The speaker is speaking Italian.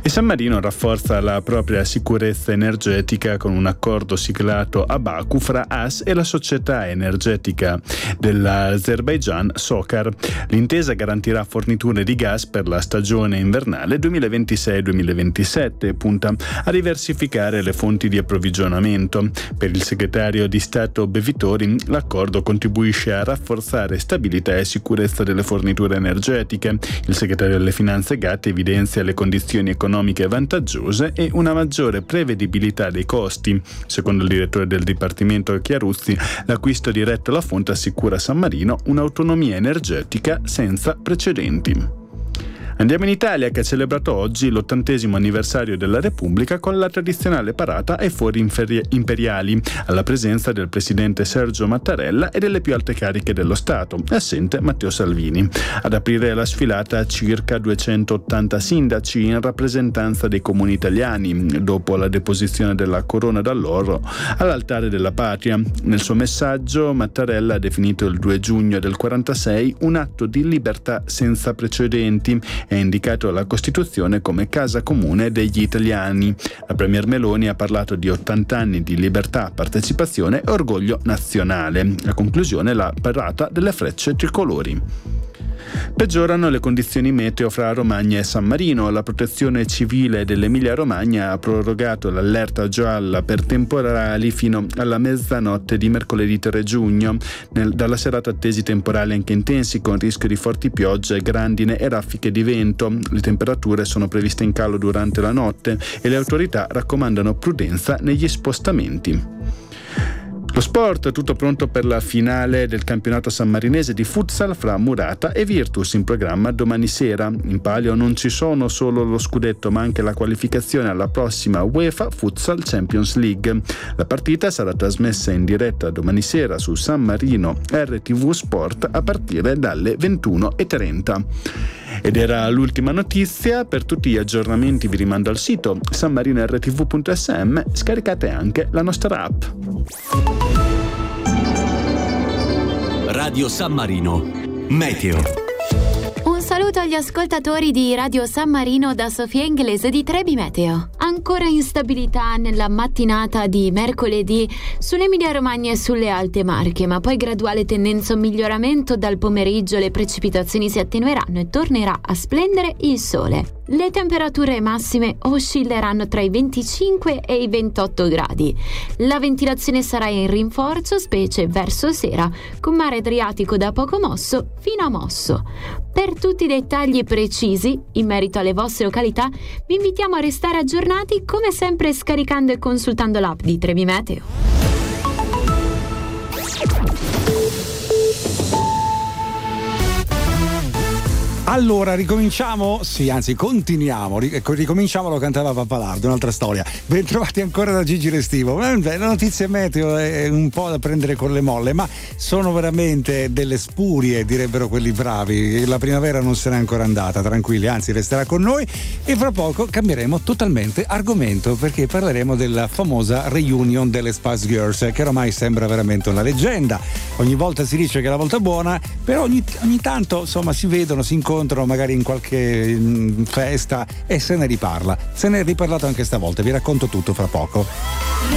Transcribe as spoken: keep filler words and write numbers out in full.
E San Marino rafforza la propria sicurezza energetica con un accordo siglato a Baku fra A S e la società energetica dell'Azerbaigian Sokar. L'intesa garantirà forniture di gas per la stagione invernale duemilaventisei duemilaventisette e punta a diversificare le fonti di approvvigionamento. Per il segretario di Stato Bevitori, l'accordo contribuisce a rafforzare stabilità e sicurezza delle forniture energetiche. Il segretario delle Finanze Gatti evidenzia le condizioni economiche vantaggiose e una maggiore prevedibilità dei costi. Secondo il direttore del Dipartimento Chiaruzzi, l'acquisto diretto alla fonte assicura a San Marino un'autonomia energetica senza precedenti. Andiamo in Italia, che ha celebrato oggi l'ottantesimo anniversario della Repubblica con la tradizionale parata ai fori imperiali, alla presenza del presidente Sergio Mattarella e delle più alte cariche dello Stato, assente Matteo Salvini. Ad aprire la sfilata circa duecentottanta sindaci in rappresentanza dei comuni italiani, dopo la deposizione della corona d'alloro all'altare della patria. Nel suo messaggio Mattarella ha definito il due giugno del quarantasei un atto di libertà senza precedenti. È indicato la Costituzione come casa comune degli italiani. La Premier Meloni ha parlato di ottanta anni di libertà, partecipazione e orgoglio nazionale. A conclusione, la parata delle frecce tricolori. Peggiorano le condizioni meteo fra Romagna e San Marino. La Protezione Civile dell'Emilia-Romagna ha prorogato l'allerta gialla per temporali fino alla mezzanotte di mercoledì tre giugno. Nel, dalla serata attesi temporali anche intensi, con rischio di forti piogge, grandine e raffiche di vento. Le temperature sono previste in calo durante la notte e le autorità raccomandano prudenza negli spostamenti. Lo sport, tutto pronto per la finale del campionato sammarinese di futsal fra Murata e Virtus, in programma domani sera. In palio non ci sono solo lo scudetto ma anche la qualificazione alla prossima UEFA Futsal Champions League. La partita sarà trasmessa in diretta domani sera su San Marino R T V Sport a partire dalle ventuno e trenta. Ed era l'ultima notizia. Per tutti gli aggiornamenti vi rimando al sito sanmarinort v punto s m. Scaricate anche la nostra app. Radio San Marino Meteo. Un saluto agli ascoltatori di Radio San Marino da Sofia Inglese di Trebi Meteo. Ancora instabilità nella mattinata di mercoledì sull'Emilia Romagna e sulle Alte Marche, ma poi graduale tendenza a miglioramento. Dal pomeriggio le precipitazioni si attenueranno e tornerà a splendere il sole. Le temperature massime oscilleranno tra i venticinque e i ventotto gradi. La ventilazione sarà in rinforzo, specie verso sera, con mare Adriatico da poco mosso fino a mosso. Per tutti i dettagli precisi in merito alle vostre località, vi invitiamo a restare aggiornati come sempre scaricando e consultando l'app di Trebi Meteo. Allora, ricominciamo? Sì, anzi, continuiamo. Ricominciamo, lo cantava Pappalardo, un'altra storia. Bentrovati ancora da Gigi Restivo. La notizia meteo è un po' da prendere con le molle, ma sono veramente delle spurie, direbbero quelli bravi. La primavera non se n'è ancora andata, tranquilli, anzi resterà con noi. E fra poco cambieremo totalmente argomento, perché parleremo della famosa reunion delle Spice Girls, che ormai sembra veramente una leggenda. Ogni volta si dice che è la volta buona, però ogni, ogni tanto, insomma, si vedono, si incontrano magari in qualche mh, festa e se ne riparla. Se ne è riparlato anche stavolta, vi racconto tutto fra poco.